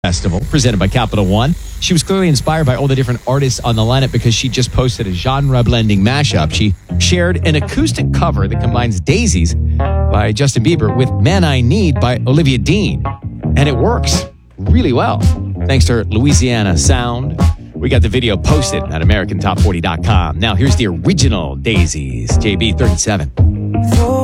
Festival presented by Capital One. She was clearly inspired by all the different artists on the lineup because she just posted a genre-blending mashup. She shared an acoustic cover that combines Daisies by Justin Bieber with Man I Need by Olivia Dean. And it works really well, thanks to her Louisiana sound. We got the video posted at AmericanTop40.com. Now, here's the original Daisies, JB 37.